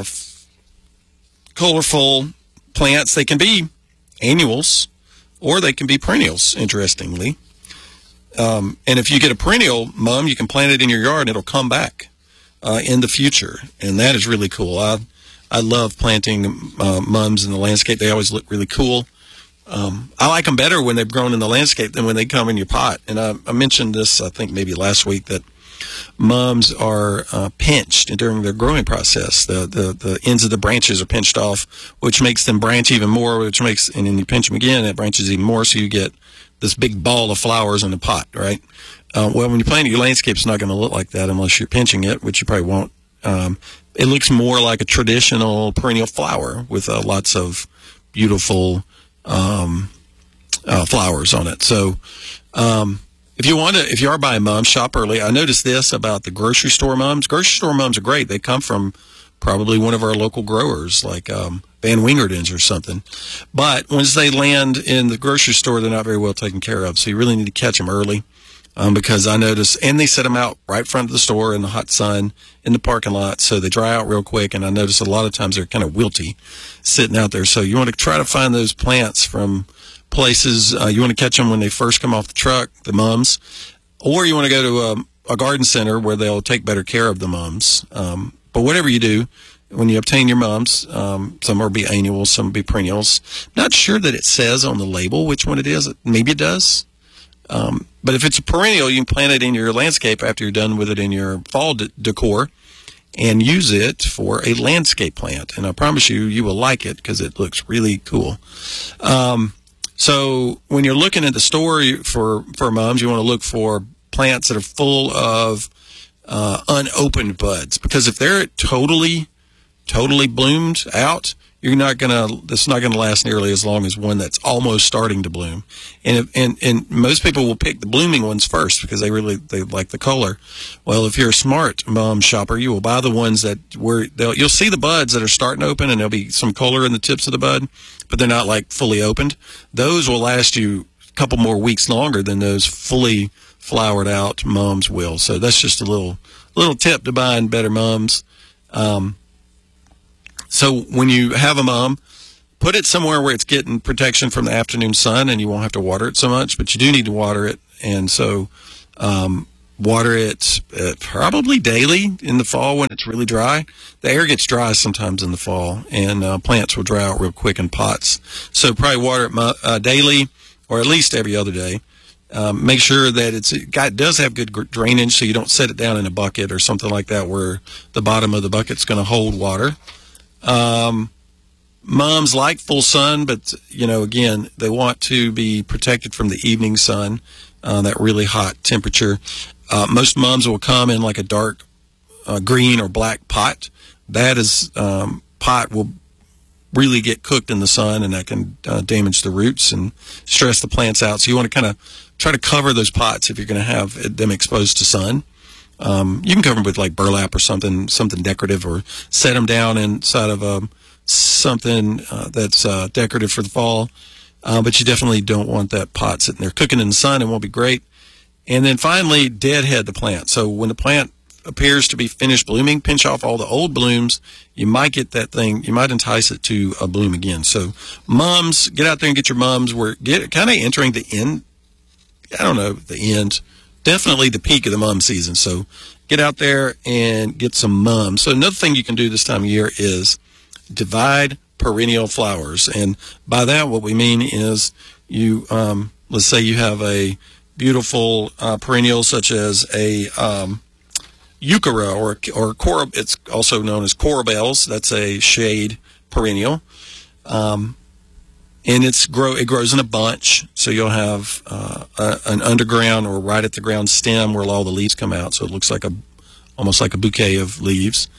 colorful plants. They can be annuals or they can be perennials, interestingly. Um, and if you get a perennial mum, you can plant it in your yard and it'll come back uh, in the future. And that is really cool. I I love planting uh, mums in the landscape. They always look really cool. Um, I like them better when they've grown in the landscape than when they come in your pot. And I, I mentioned this, I think maybe last week, that mums are uh, pinched during their growing process. The, the the ends of the branches are pinched off, which makes them branch even more, which makes, and then you pinch them again, it branches even more, so you get this big ball of flowers in the pot, right? Uh, well, when you plant it, your landscape, it's not going to look like that unless you're pinching it, which you probably won't. Um, it looks more like a traditional perennial flower with uh, lots of beautiful um, uh, flowers on it. So, um, if you want to, if you are buying mums, shop early. I noticed this about the grocery store mums. Grocery store mums are great. They come from probably one of our local growers, like um, Van Wingerden's or something. But once they land in the grocery store, they're not very well taken care of. So you really need to catch them early, um, because I noticed, and they set them out right in front of the store in the hot sun in the parking lot, so they dry out real quick. And I noticed a lot of times they're kind of wilty sitting out there. So you want to try to find those plants from places. Uh, you want to catch them when they first come off the truck, the mums, or you want to go to a, a garden center where they'll take better care of the mums. Um, but whatever you do, when you obtain your mums, um, some will be annuals, some will be perennials. Not sure that it says on the label which one it is. Maybe it does. Um, but if it's a perennial, you can plant it in your landscape after you're done with it in your fall de- decor and use it for a landscape plant. And I promise you, you will like it because it looks really cool. Um, So when you're looking at the store for, for mums, you want to look for plants that are full of uh, unopened buds, because if they're totally, totally bloomed out, you're not gonna. It's not gonna last nearly as long as one that's almost starting to bloom. And if, and and most people will pick the blooming ones first because they really they like the color. Well, if you're a smart mom shopper, you will buy the ones that where they'll, you'll see the buds that are starting to open, and there'll be some color in the tips of the bud, but they're not like fully opened. Those will last you a couple more weeks longer than those fully flowered out mums will. So that's just a little little tip to buying better mums. Um, So when you have a mum, put it somewhere where it's getting protection from the afternoon sun, and you won't have to water it so much, but you do need to water it. And so um, water it uh, probably daily in the fall when it's really dry. The air gets dry sometimes in the fall, and uh, plants will dry out real quick in pots. So probably water it uh, daily, or at least every other day. Um, make sure that it's, it got, does have good drainage, so you don't set it down in a bucket or something like that where the bottom of the bucket's going to hold water. Um, mums like full sun, but, you know, again, they want to be protected from the evening sun, uh, that really hot temperature. Uh, most mums will come in like a dark uh, green or black pot. That is, um, pot will really get cooked in the sun, and that can uh, damage the roots and stress the plants out. So you want to kind of try to cover those pots if you're going to have them exposed to sun. Um, you can cover them with like burlap or something, something decorative, or set them down inside of um, something uh, that's uh, decorative for the fall. Uh, but you definitely don't want that pot sitting there cooking in the sun. It won't be great. And then finally, deadhead the plant. So when the plant appears to be finished blooming, pinch off all the old blooms. You might get that thing, you might entice it to a bloom again. So mums, get out there and get your mums. We're get, kind of entering the end, I don't know, the end. Definitely the peak of the mum season. So get out there and get some mums. So another thing you can do this time of year is divide perennial flowers. And by that, what we mean is you, um, let's say you have a beautiful uh, perennial such as a um, euchera or, or cor- it's also known as corabelles. That's a shade perennial. Um, And it's grow. It grows in a bunch, so you'll have uh, a, an underground or right at the ground stem where all the leaves come out. So it looks like a, almost like a bouquet of leaves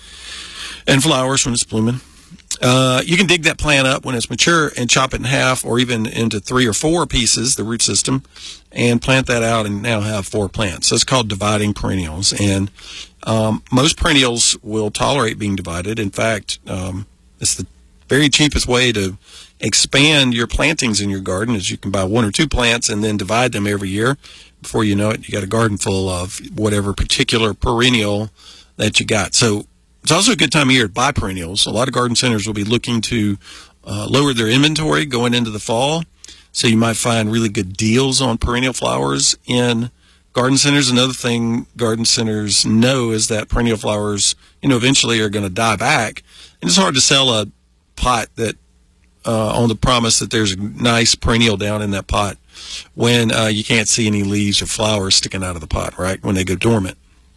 and flowers when it's blooming. Uh, you can dig that plant up when it's mature and chop it in half, or even into three or four pieces, the root system, and plant that out, and now have four plants. So it's called dividing perennials. And um, most perennials will tolerate being divided. In fact, um, it's the very cheapest way to expand your plantings in your garden is you can buy one or two plants and then divide them every year. Before you know it, you got a garden full of whatever particular perennial that you got. So it's also a good time of year to buy perennials. A lot of garden centers will be looking to uh, lower their inventory going into the fall. So you might find really good deals on perennial flowers in garden centers. Another thing garden centers know is that perennial flowers, you know, eventually are going to die back. And it's hard to sell a pot that Uh, on the promise that there's a nice perennial down in that pot when uh, you can't see any leaves or flowers sticking out of the pot, right, when they go dormant.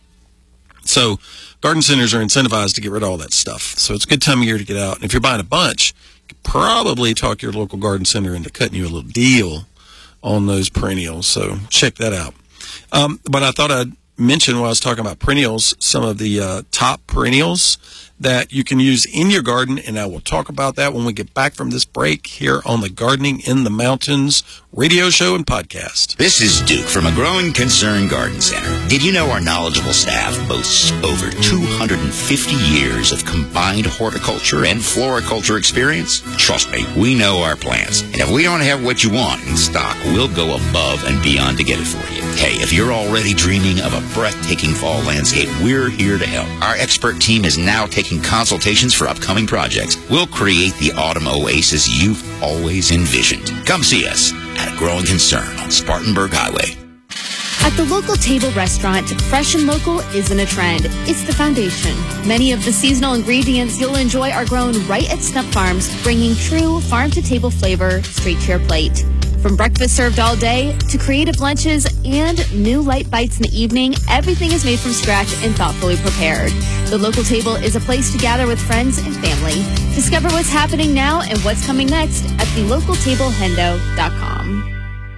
So garden centers are incentivized to get rid of all that stuff. So it's a good time of year to get out. And if you're buying a bunch, you could probably talk your local garden center into cutting you a little deal on those perennials. So check that out. Um, but I thought I'd mention while I was talking about perennials, some of the uh, top perennials that you can use in your garden, and I will talk about that when we get back from this break here on the Gardening in the Mountains radio show and podcast. This is Duke from A Growing Concern Garden Center. Did you know our knowledgeable staff boasts over two hundred fifty years of combined horticulture and floriculture experience? Trust me, we know our plants. And if we don't have what you want in stock, we'll go above and beyond to get it for you. Hey, if you're already dreaming of a breathtaking fall landscape, we're here to help. Our expert team is now taking consultations for upcoming projects. We'll create the autumn oasis you've always envisioned. Come see us at Growing Concern on Spartanburg Highway. At the local table restaurant, fresh and local isn't a trend. It's the foundation. Many of the seasonal ingredients you'll enjoy are grown right at Snup Farms, bringing true farm-to-table flavor straight to your plate. From breakfast served all day to creative lunches and new light bites in the evening, everything is made from scratch and thoughtfully prepared. The local table is a place to gather with friends and family. Discover what's happening now and what's coming next at the local table hendo dot com.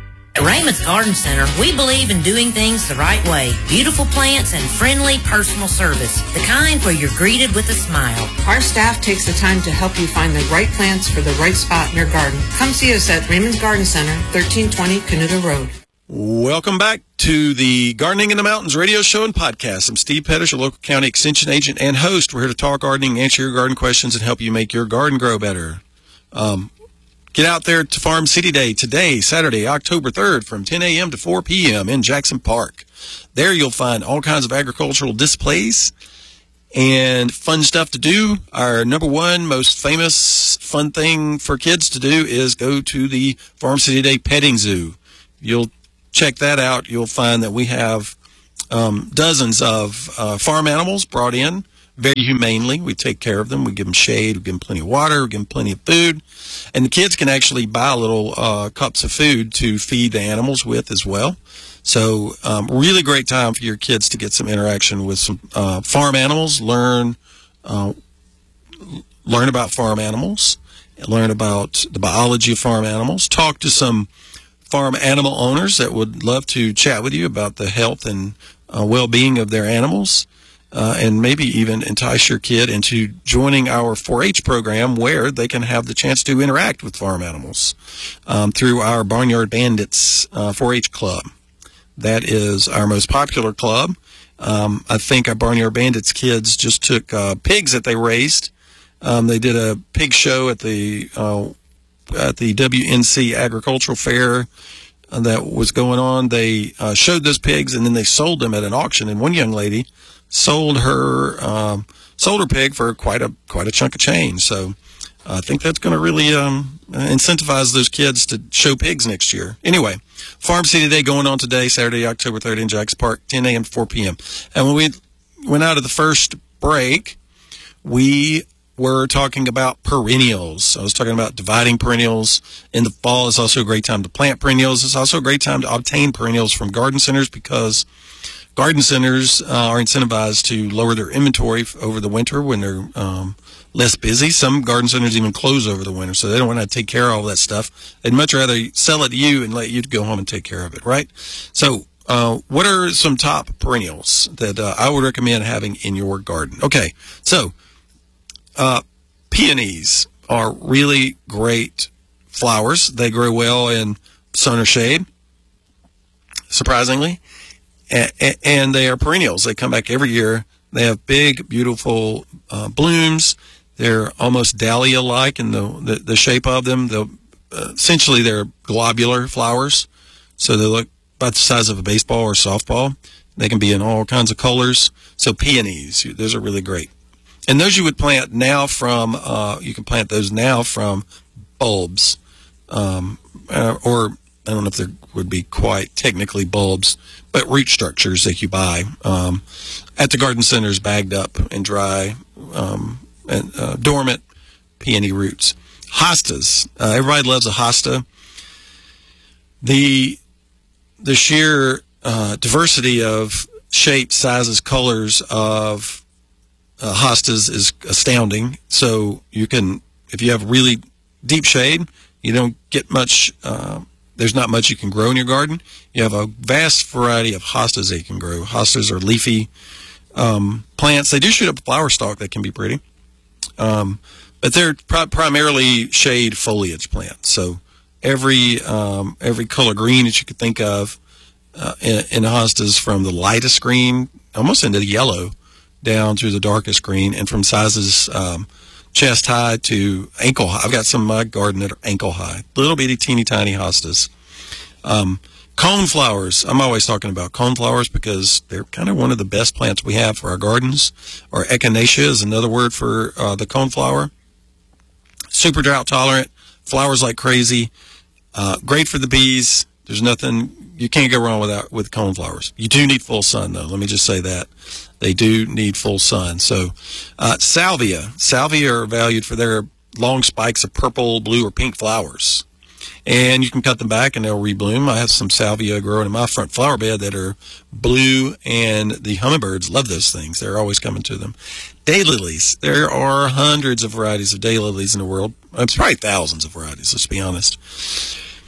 At Raymond's Garden Center, we believe in doing things the right way. Beautiful plants and friendly personal service, the kind where you're greeted with a smile. Our staff takes the time to help you find the right plants for the right spot in your garden. Come see us at Raymond's Garden Center, thirteen twenty Canuta Road. Welcome back to the Gardening in the Mountains radio show and podcast. I'm Steve Pettis, your local county extension agent and host. We're here to talk gardening, answer your garden questions, and help you make your garden grow better. Um, get out there to Farm City Day today, Saturday, October third, from ten a.m. to four p.m. in Jackson Park. There you'll find all kinds of agricultural displays and fun stuff to do. Our number one most famous fun thing for kids to do is go to the Farm City Day Petting Zoo. You'll check that out. You'll find that we have um, dozens of uh, farm animals brought in very humanely. We take care of them. We give them shade. We give them plenty of water. We give them plenty of food. And the kids can actually buy little uh, cups of food to feed the animals with as well. So um, really great time for your kids to get some interaction with some uh, farm animals, learn, uh, learn about farm animals, learn about the biology of farm animals, talk to some farm animal owners that would love to chat with you about the health and uh, well-being of their animals, uh, and maybe even entice your kid into joining our four H program where they can have the chance to interact with farm animals um, through our Barnyard Bandits uh, four H club. That is our most popular club. Um, I think our Barnyard Bandits kids just took uh, pigs that they raised. Um, they did a pig show at the uh, at the W N C Agricultural Fair uh, that was going on. They uh, showed those pigs and then they sold them at an auction. And one young lady sold her um, sold her pig for quite a quite a chunk of change. So uh, I think that's going to really um, incentivize those kids to show pigs next year. Anyway, Farm City Day going on today, Saturday, October third in Jackson Park, ten a.m. to four p.m. And when we went out of the first break, we we're talking about perennials. I was talking about dividing perennials. In the fall, it's also a great time to plant perennials. It's also a great time to obtain perennials from garden centers because garden centers uh, are incentivized to lower their inventory over the winter when they're um, less busy. Some garden centers even close over the winter, so they don't want to take care of all that stuff. They'd much rather sell it to you and let you go home and take care of it, right? So uh, what are some top perennials that uh, I would recommend having in your garden? Okay, so Uh, peonies are really great flowers. They grow well in sun or shade, surprisingly, and, and they are perennials. They come back every year. They have big, beautiful uh, blooms. They're almost dahlia-like in the, the, the shape of them. The, uh, essentially, they're globular flowers, so they look about the size of a baseball or softball. They can be in all kinds of colors. So peonies, those are really great. And those you would plant now from, uh, you can plant those now from bulbs, um, uh, or I don't know if there would be quite technically bulbs, but root structures that you buy um, at the garden centers, bagged up and dry, um, and uh, dormant peony roots. Hostas, uh, everybody loves a hosta. The the sheer uh, diversity of shapes, sizes, colors of Uh, hostas is astounding. So you can, if you have really deep shade, you don't get much, uh, there's not much you can grow in your garden. You have a vast variety of hostas that you can grow. Hostas are leafy um, plants. They do shoot up a flower stalk that can be pretty. Um, but they're pri- primarily shade foliage plants. So every um, every color green that you could think of uh, in, in hostas, from the lightest green almost into the yellow, down through the darkest green, and from sizes um, chest high to ankle high. I've got some of my garden that are ankle high, little bitty, teeny tiny hostas. Um, cone flowers. I'm always talking about cone flowers because they're kind of one of the best plants we have for our gardens. Or echinacea is another word for uh, the cone flower. Super drought tolerant, flowers like crazy. Uh, great for the bees. There's nothing, you can't go wrong with that, with cone flowers. You do need full sun, though. Let me just say that. They do need full sun. So uh, salvia. Salvia are valued for their long spikes of purple, blue, or pink flowers. And you can cut them back and they'll rebloom. I have some salvia growing in my front flower bed that are blue, and the hummingbirds love those things. They're always coming to them. Daylilies. There are hundreds of varieties of daylilies in the world. It's probably thousands of varieties, let's be honest.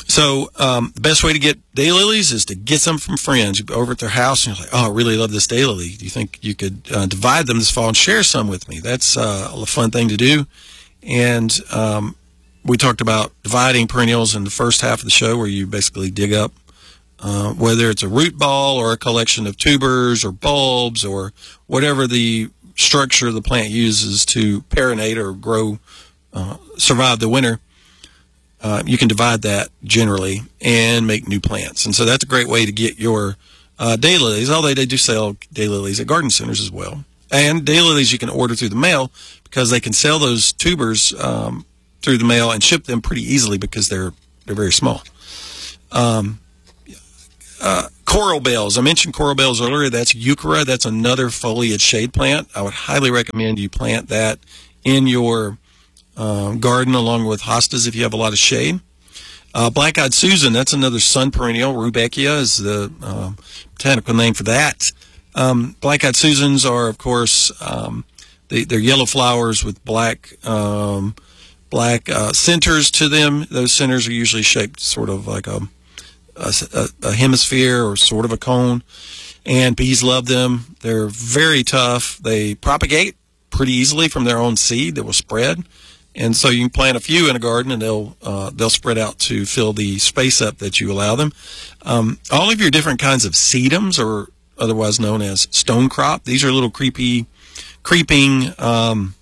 So um, the best way to get daylilies is to get some from friends. You go over at their house and you're like, oh, I really love this daylily. Do you think you could uh, divide them this fall and share some with me? That's uh, a fun thing to do. And um, we talked about dividing perennials in the first half of the show, where you basically dig up uh, whether it's a root ball or a collection of tubers or bulbs or whatever the structure the plant uses to perennate or grow, uh, survive the winter. Uh, you can divide that generally and make new plants. And so that's a great way to get your uh, daylilies, although they do sell daylilies at garden centers as well. And daylilies you can order through the mail, because they can sell those tubers um, through the mail and ship them pretty easily because they're they're very small. Um, uh, coral bells. I mentioned coral bells earlier. That's euchera. That's another foliage shade plant. I would highly recommend you plant that in your Uh, garden along with hostas if you have a lot of shade. Uh, Black-eyed Susan, that's another sun perennial. Rudbeckia is the uh, botanical name for that. Um, Black-eyed Susans are, of course, um, they, they're yellow flowers with black um, black uh, centers to them. Those centers are usually shaped sort of like a, a, a hemisphere or sort of a cone, and bees love them. They're very tough. They propagate pretty easily from their own seed that will spread. And so you can plant a few in a garden, and they'll uh, they'll spread out to fill the space up that you allow them. Um, all of your different kinds of sedums, or otherwise known as stonecrop, these are little creepy, creeping um,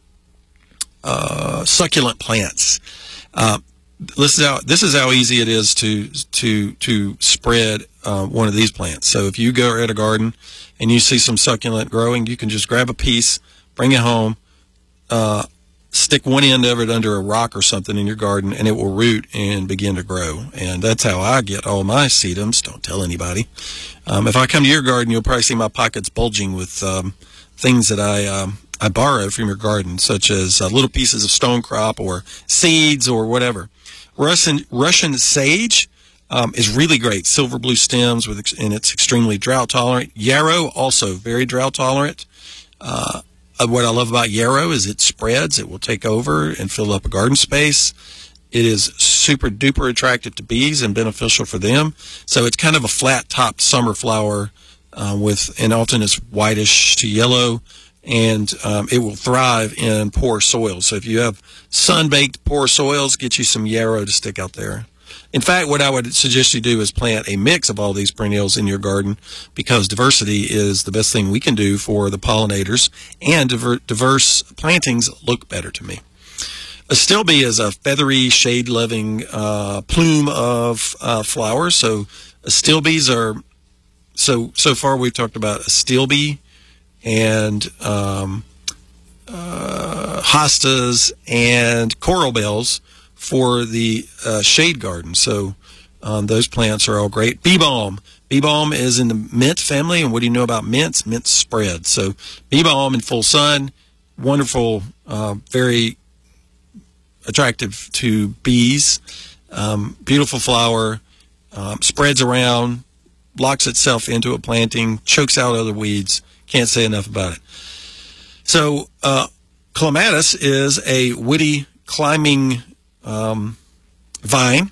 uh, succulent plants. Uh, this is how this is how easy it is to to to spread uh, one of these plants. So if you go at a garden and you see some succulent growing, you can just grab a piece, bring it home. Uh, stick one end of it under a rock or something in your garden, and it will root and begin to grow. And that's how I get all my sedums. Don't tell anybody. Um, if I come to your garden, you'll probably see my pockets bulging with um, things that I um, I borrowed from your garden, such as uh, little pieces of stonecrop or seeds or whatever. Russian, Russian sage um, is really great. Silver blue stems, with and it's extremely drought tolerant. Yarrow, also very drought tolerant. Uh, What I love about yarrow is it spreads. It will take over and fill up a garden space. It is super duper attractive to bees and beneficial for them. So it's kind of a flat topped summer flower uh, with, and often it's whitish to yellow, and um, it will thrive in poor soils. So if you have sun-baked poor soils, get you some yarrow to stick out there. In fact, what I would suggest you do is plant a mix of all these perennials in your garden, because diversity is the best thing we can do for the pollinators, and diver diverse plantings look better to me. Astilbe is a feathery, shade-loving uh, plume of uh, flowers. So astilbes are, so so far we've talked about astilbe and um, uh, hostas and coral bells for the uh, shade garden. So um, those plants are all great. Bee balm. Bee balm is in the mint family, and what do you know about mints? Mints spread. So bee balm in full sun, wonderful, uh, very attractive to bees. Um, beautiful flower, um, spreads around, locks itself into a planting, chokes out other weeds. Can't say enough about it. So uh, clematis is a woody climbing Um, vine.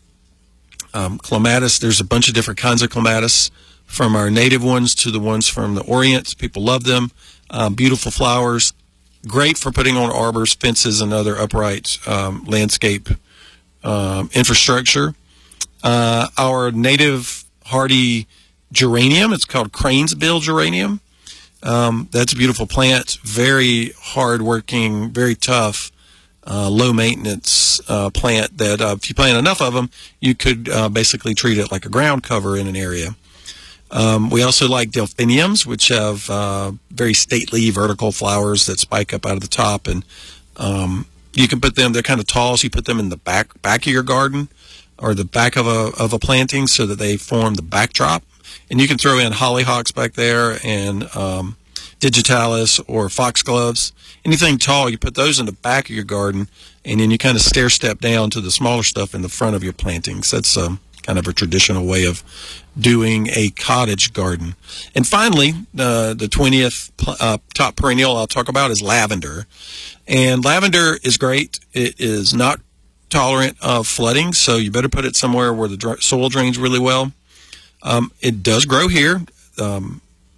Um, clematis, there's a bunch of different kinds of clematis, from our native ones to the ones from the Orient. People love them. Um, beautiful flowers. Great for putting on arbors, fences, and other upright um, landscape um, infrastructure. Uh, our native hardy geranium, it's called crane's bill geranium. Um, that's a beautiful plant. Very hard-working, very tough. Uh, low maintenance uh, plant that uh, if you plant enough of them, you could uh, basically treat it like a ground cover in an area. Um, we also like delphiniums, which have uh, very stately vertical flowers that spike up out of the top, and um, you can put them, they're kind of tall, so you put them in the back back of your garden or the back of a, of a planting so that they form the backdrop. And you can throw in hollyhocks back there and um, digitalis or foxgloves. Anything tall, you put those in the back of your garden, and then you kind of stair step down to the smaller stuff in the front of your plantings. That's um, kind of a traditional way of doing a cottage garden. And finally, uh, the twentieth uh, top perennial I'll talk about is lavender. And lavender is great. It is not tolerant of flooding, so you better put it somewhere where the dr- soil drains really well. Um, it does grow here. Um,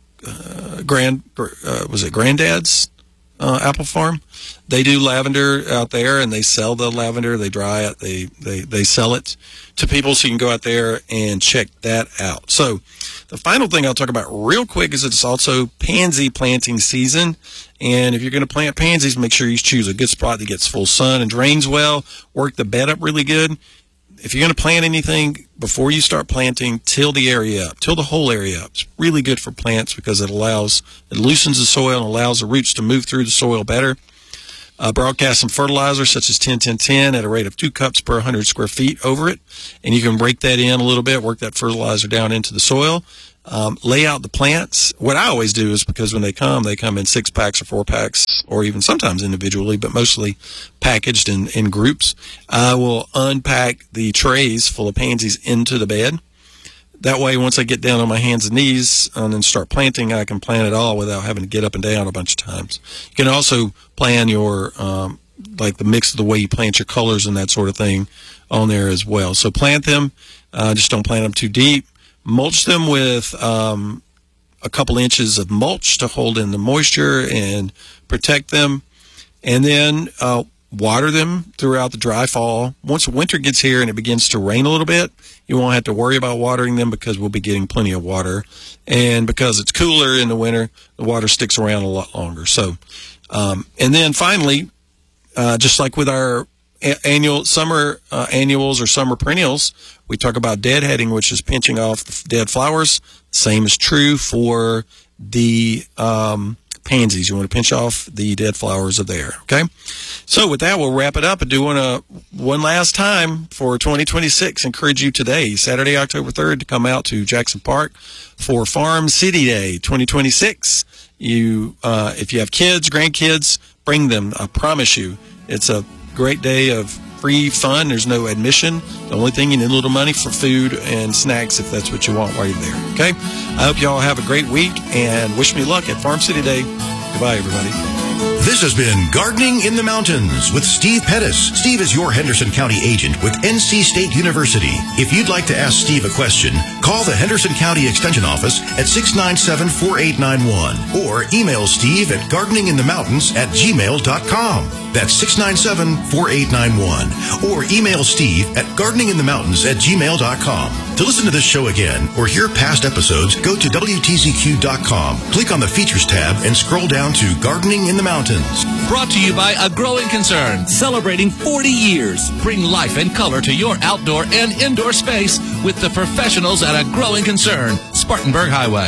uh, grand uh, was it Granddad's uh, apple farm? They do lavender out there, and they sell the lavender. They dry it. They they they sell it to people, so you can go out there and check that out. So the final thing I'll talk about real quick is it's also pansy planting season. And if you're going to plant pansies, make sure you choose a good spot that gets full sun and drains well. Work the bed up really good. If you're going to plant anything, before you start planting, till the area up, till the whole area up. It's really good for plants because it allows, it loosens the soil and allows the roots to move through the soil better. Uh, broadcast some fertilizer such as ten ten ten at a rate of two cups per one hundred square feet over it. And you can break that in a little bit, work that fertilizer down into the soil. Um, lay out the plants. What I always do is, because when they come, they come in six packs or four packs, or even sometimes individually, but mostly packaged in, in groups. I will unpack the trays full of pansies into the bed. That way, once I get down on my hands and knees and then start planting, I can plant it all without having to get up and down a bunch of times. You can also plan your, um, like the mix of the way you plant your colors and that sort of thing on there as well. So plant them. Uh, just don't plant them too deep. Mulch them with um, a couple inches of mulch to hold in the moisture and protect them. And then uh, water them throughout the dry fall. Once winter gets here and it begins to rain a little bit, you won't have to worry about watering them because we'll be getting plenty of water. And because it's cooler in the winter, the water sticks around a lot longer. So, um, and then finally, uh, just like with our annual summer uh, annuals or summer perennials, we talk about deadheading, which is pinching off the dead flowers. Same is true for the um, pansies. You want to pinch off the dead flowers of there. Okay. So with that, we'll wrap it up. I do want to one last time for twenty twenty-six encourage you today, Saturday, October third, to come out to Jackson Park for Farm City Day twenty twenty-six. You, uh, if you have kids, grandkids, bring them. I promise you, it's a great day of free fun. There's no admission. The only thing, you need a little money for food and snacks if that's what you want while you're there. Okay? I hope you all have a great week and wish me luck at Farm City Day. Goodbye, everybody. This has been Gardening in the Mountains with Steve Pettis. Steve is your Henderson County agent with N C State University. If you'd like to ask Steve a question, call the Henderson County Extension Office at six nine seven, four eight nine one or email Steve at gardening in the mountains at gmail dot com. That's six nine seven, four eight nine one or email Steve at gardening in the mountains at gmail dot com. To listen to this show again or hear past episodes, go to W T Z Q dot com, click on the Features tab, and scroll down to Gardening in the Mountains. Brought to you by A Growing Concern, celebrating forty years. Bring life and color to your outdoor and indoor space with the professionals at A Growing Concern, Spartanburg Highway.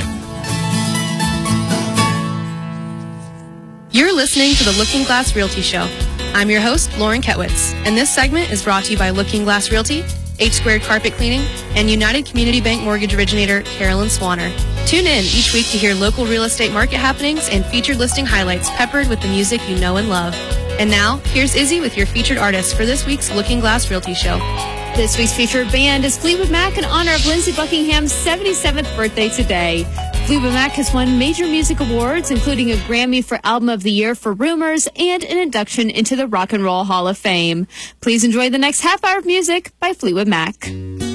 You're listening to the Looking Glass Realty Show. I'm your host, Lauren Ketwitz, and this segment is brought to you by Looking Glass Realty, H Squared Carpet Cleaning, and United Community Bank Mortgage Originator Carolyn Swanner. Tune in each week to hear local real estate market happenings and featured listing highlights peppered with the music you know and love. And now, here's Izzy with your featured artist for this week's Looking Glass Realty Show. This week's featured band is Fleetwood Mac in honor of Lindsey Buckingham's seventy-seventh birthday today. Fleetwood Mac has won major music awards, including a Grammy for Album of the Year for Rumors and an induction into the Rock and Roll Hall of Fame. Please enjoy the next half hour of music by Fleetwood Mac.